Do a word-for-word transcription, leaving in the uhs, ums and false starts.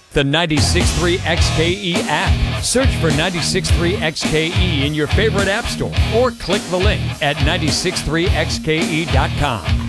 The ninety-six point three X K E app. Search for ninety-six point three X K E in your favorite app store or click the link at nine six three X K E dot com.